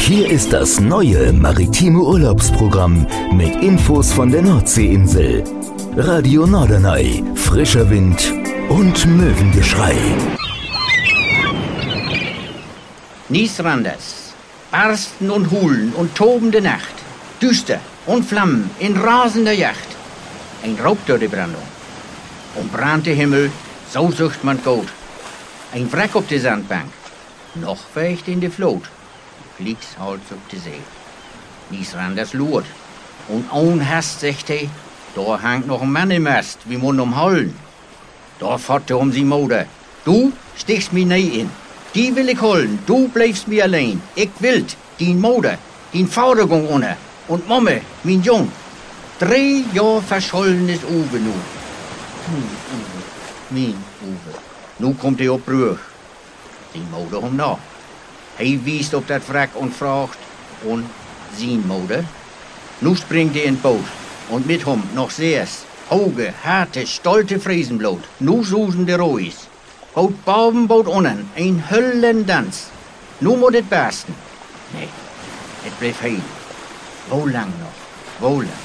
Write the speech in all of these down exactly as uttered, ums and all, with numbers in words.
Hier ist das neue maritime Urlaubsprogramm mit Infos von der Nordseeinsel. Radio Norderney, frischer Wind und Möwengeschrei. Niesranders, Barsten und Hulen und tobende Nacht, düster und Flammen in rasender Yacht. Ein Raub durch die Brandung. Und brannte Himmel, so sucht man Gott. Ein Wrack auf die Sandbank, noch weicht in die Flut. Fliegst halt auf die See. Niesranders lurt. Und ohn Hast sagt he, da hangt noch ein Mann im Mast, wie Mund um Hollen. Da fährt er um sie Mutter. Du stichst mi nie in. Die will ich holen, du bleibst mir allein. Ich will din Mutter, din Vatergung unter. Und Momme, mein Jung. Drei Jahr verschollen ist Uwe nu. Hm, Uwe, mein Uwe. Nu kommt er auf Brüch. Die Mutter um nach. Hij wiest op dat wrak und fragt, und sein Mutter? Nu springt er in Boot, und mit hom noch seers, hoge, harte, stolte Friesenblut. Nu susen de Rois. Boot boven, boot unnen, ein Höllendans. Nu moet het barsten. Nee, het bleef heil. Wo lang noch, wo lang?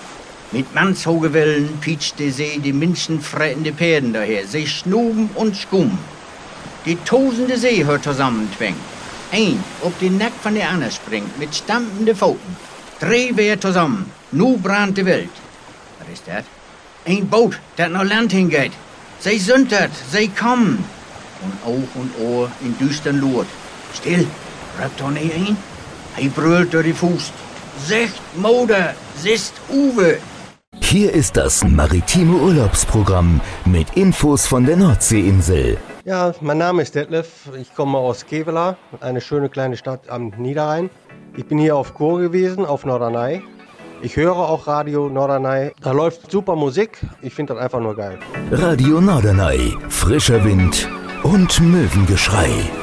Mit mannshoge Wellen pietscht de See die menschenfrettende Pferden daher. Sie schnuben und skummen. Die tosende See hört zusammentwängen. Ein op den Nack von der Anne springt mit stampende Pfoten. Drei wer zusammen. Nu brannt die Welt. Was ist das? Ein Boot, das nach Land hingeht. Sie sündert, sie kommen. Und Auge und Ohr in düstern Lurt. Still, rückt doch nicht ein. Hij brüllt durch die Fuß. Secht Mutter, sist Uwe. Hier ist das maritime Urlaubsprogramm mit Infos von der Nordseeinsel. Ja, mein Name ist Detlef, ich komme aus Kevela, eine schöne kleine Stadt am Niederrhein. Ich bin hier auf Kur gewesen, auf Norderney. Ich höre auch Radio Norderney, da läuft super Musik, ich finde das einfach nur geil. Radio Norderney, frischer Wind und Möwengeschrei.